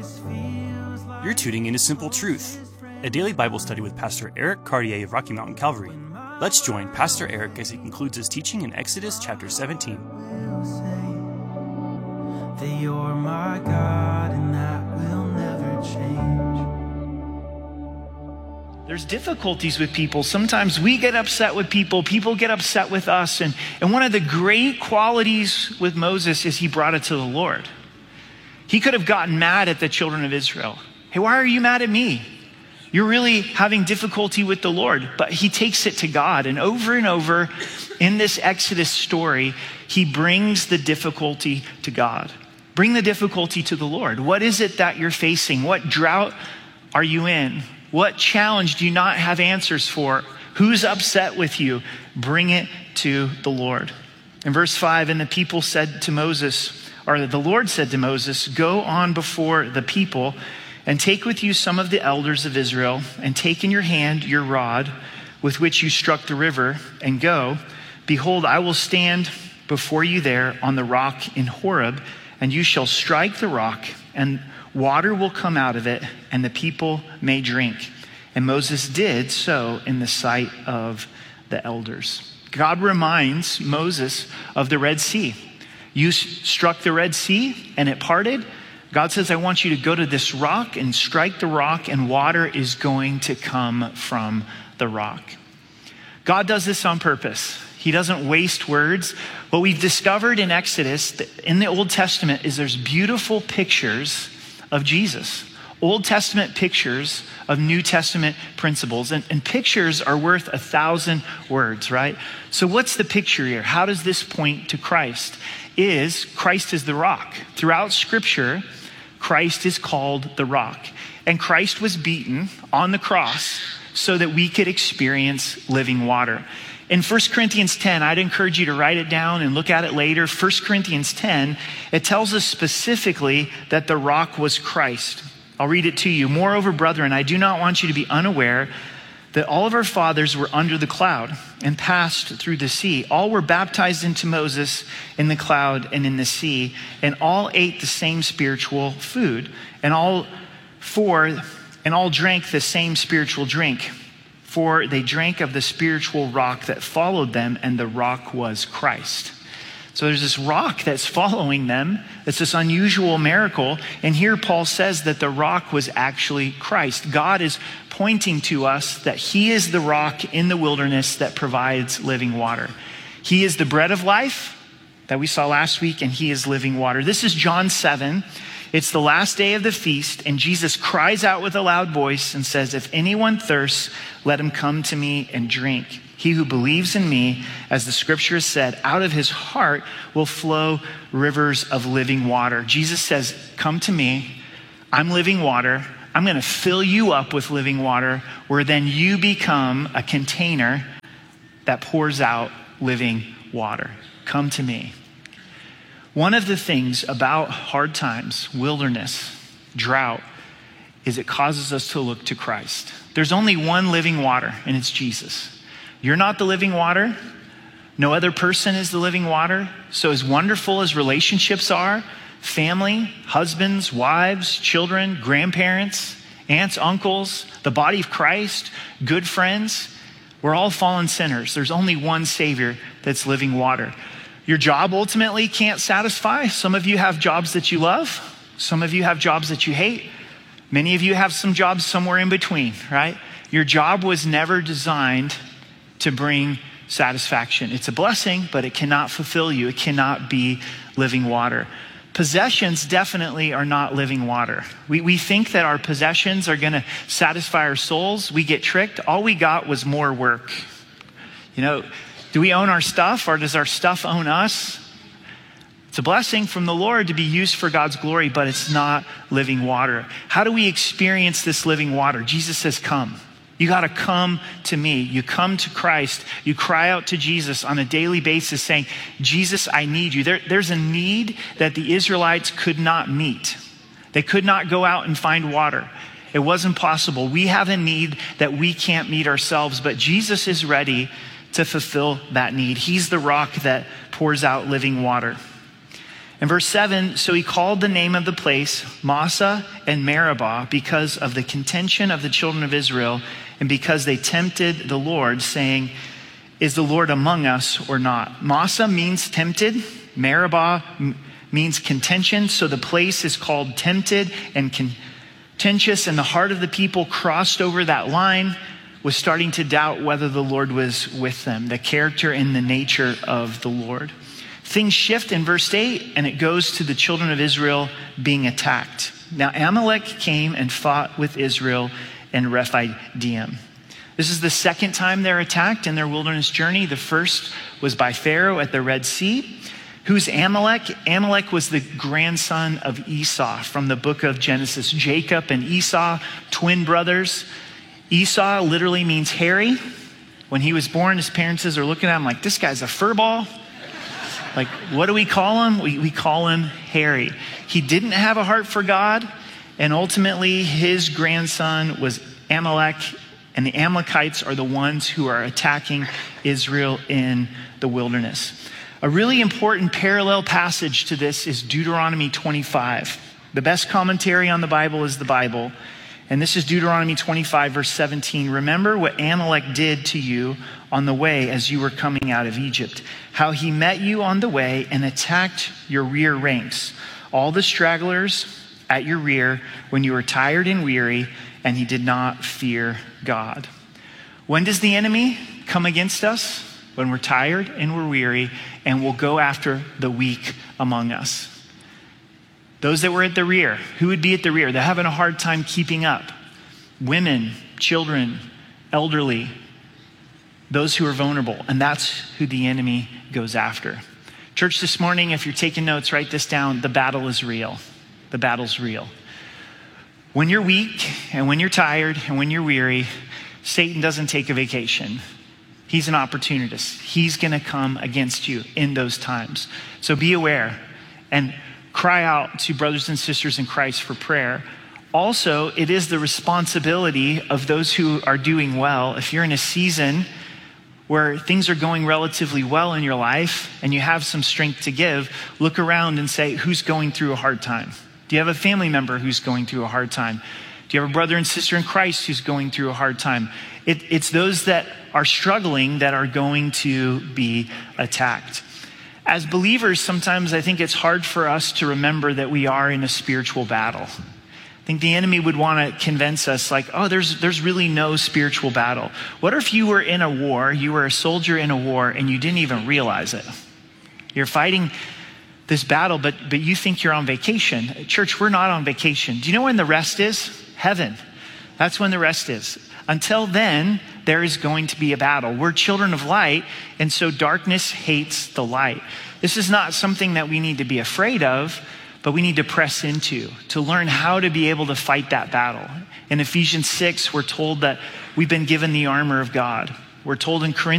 You're tuning into Simple Truth, a daily Bible study with Pastor Eric Cartier of Rocky Mountain Calvary. Let's join Pastor Eric as he concludes his teaching in Exodus chapter 17. That you're my God and that will never change. There's difficulties with people. Sometimes we get upset with people. People get upset with us. And one of the great qualities with Moses is he brought it to the Lord. He could have gotten mad at the children of Israel. Hey, why are you mad at me? You're really having difficulty with the Lord. But he takes it to God. And over in this Exodus story, he brings the difficulty to God. Bring the difficulty to the Lord. What is it that you're facing? What drought are you in? What challenge do you not have answers for? Who's upset with you? Bring it to the Lord. In verse 5, and the people said to Moses, or the Lord said to Moses, go on before the people and take with you some of the elders of Israel and take in your hand your rod with which you struck the river and go. Behold, I will stand before you there on the rock in Horeb, and you shall strike the rock, and water will come out of it, and the people may drink. And Moses did so in the sight of the elders. God reminds Moses of the Red Sea. You struck the Red Sea, and it parted. God says, I want you to go to this rock and strike the rock, and water is going to come from the rock. God does this on purpose. He doesn't waste words. What we've discovered in Exodus, in the Old Testament, is there's beautiful pictures of Jesus. Old Testament pictures of New Testament principles. And pictures are worth 1,000 words, right? So what's the picture here? How does this point to Christ? Christ is the rock. Throughout Scripture, Christ is called the rock. And Christ was beaten on the cross so that we could experience living water. In 1 Corinthians 10, I'd encourage you to write it down and look at it later. 1 Corinthians 10, it tells us specifically that the rock was Christ. I'll read it to you. Moreover, brethren, I do not want you to be unaware that all of our fathers were under the cloud and passed through the sea. All were baptized into Moses in the cloud and in the sea, and all ate the same spiritual food, and all drank the same spiritual drink. For they drank of the spiritual rock that followed them, and the rock was Christ. So there's this rock that's following them. It's this unusual miracle. And here Paul says that the rock was actually Christ. God is pointing to us that he is the rock in the wilderness that provides living water. He is the bread of life that we saw last week, and he is living water. This is John 7. It's the last day of the feast, and Jesus cries out with a loud voice and says, if anyone thirsts, let him come to me and drink. He who believes in me, as the scripture has said, out of his heart will flow rivers of living water. Jesus says, come to me. I'm living water. I'm going to fill you up with living water, where then you become a container that pours out living water. Come to me. One of the things about hard times, wilderness, drought, is it causes us to look to Christ. There's only one living water, and it's Jesus. You're not the living water. No other person is the living water. So as wonderful as relationships are, family, husbands, wives, children, grandparents, aunts, uncles, the body of Christ, good friends, we're all fallen sinners. There's only one Savior that's living water. Your job ultimately can't satisfy. Some of you have jobs that you love. Some of you have jobs that you hate. Many of you have some jobs somewhere in between, right? Your job was never designed to bring satisfaction. It's a blessing, but it cannot fulfill you. It cannot be living water. Possessions definitely are not living water. We think that our possessions are going to satisfy our souls. We get tricked. All we got was more work. Do we own our stuff, or does our stuff own us? It's a blessing from the Lord to be used for God's glory, but it's not living water. How do we experience this living water? Jesus says, come. You got to come to me. You come to Christ. You cry out to Jesus on a daily basis saying, Jesus, I need you. There's a need that the Israelites could not meet. They could not go out and find water. It wasn't possible. We have a need that we can't meet ourselves, but Jesus is ready to fulfill that need. He's the rock that pours out living water. In verse 7, so he called the name of the place Massa and Meribah because of the contention of the children of Israel and because they tempted the Lord, saying, is the Lord among us or not? Massa means tempted. Meribah means contention. So the place is called tempted and contentious, and the heart of the people crossed over that line, was starting to doubt whether the Lord was with them, the character and the nature of the Lord. Things shift in verse 8, and it goes to the children of Israel being attacked. Now Amalek came and fought with Israel in Rephidim. This is the second time they're attacked in their wilderness journey. The first was by Pharaoh at the Red Sea. Who's Amalek? Amalek was the grandson of Esau from the book of Genesis. Jacob and Esau, twin brothers. Esau literally means hairy. When he was born, his parents are looking at him like, this guy's a furball. Like, what do we call him? We call him hairy. He didn't have a heart for God, and ultimately his grandson was Amalek, and the Amalekites are the ones who are attacking Israel in the wilderness. A really important parallel passage to this is Deuteronomy 25. The best commentary on the Bible is the Bible. And this is Deuteronomy 25, verse 17. Remember what Amalek did to you on the way as you were coming out of Egypt, how he met you on the way and attacked your rear ranks, all the stragglers at your rear when you were tired and weary, and he did not fear God. When does the enemy come against us? When we're tired and we're weary, and we'll go after the weak among us. Those that were at the rear, who would be at the rear? They're having a hard time keeping up. Women, children, elderly, those who are vulnerable. And that's who the enemy goes after. Church, this morning, if you're taking notes, write this down. The battle is real. The battle's real. When you're weak and when you're tired and when you're weary, Satan doesn't take a vacation. He's an opportunist. He's going to come against you in those times. So be aware and cry out to brothers and sisters in Christ for prayer. Also, it is the responsibility of those who are doing well. If you're in a season where things are going relatively well in your life and you have some strength to give, look around and say, who's going through a hard time? Do you have a family member who's going through a hard time? Do you have a brother and sister in Christ who's going through a hard time? It's those that are struggling that are going to be attacked. As believers, sometimes I think it's hard for us to remember that we are in a spiritual battle. I think the enemy would want to convince us like, oh, there's really no spiritual battle. What if you were in a war, you were a soldier in a war, and you didn't even realize it? You're fighting this battle, but you think you're on vacation. Church, we're not on vacation. Do you know when the rest is? Heaven. That's when the rest is. Until then, there is going to be a battle. We're children of light, and so darkness hates the light. This is not something that we need to be afraid of, but we need to press into to learn how to be able to fight that battle. In Ephesians 6, we're told that we've been given the armor of God. We're told in Corinthians